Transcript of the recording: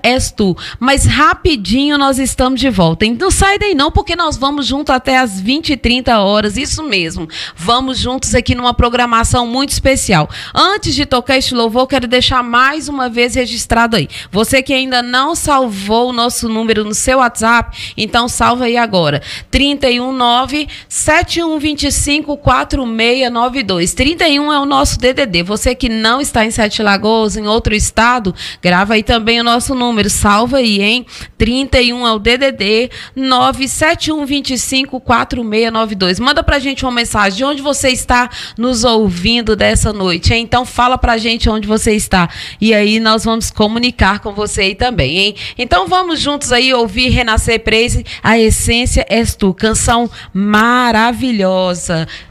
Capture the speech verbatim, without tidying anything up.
és tu. Mas rapidinho nós estamos de volta. Então não sai daí não, porque nós vamos junto até as vinte e trinta horas, isso mesmo. Vamos juntos aqui numa programação muito especial. Antes de tocar este louvor, quero deixar mais uma vez registrado aí. Você que ainda não salvou o nosso número no seu WhatsApp, então salva aí agora. trinta e um, nove, sete um dois cinco, quatro seis nove dois. trinta e um é o nosso D D D. Você que não está em Sete Lagoas, em outro estado, grava aí também o nosso número. Salva aí, hein? trinta e um é o D D D, nove sete um dois cinco, quatro seis nove dois. Manda pra gente uma mensagem de onde você está nos ouvindo dessa noite, hein? Então fala pra gente onde você está. E aí nós vamos comunicar com você aí também, hein? Então vamos juntos aí ouvir Renascer Praise, A Essência És Tu. Canção maravilhosa.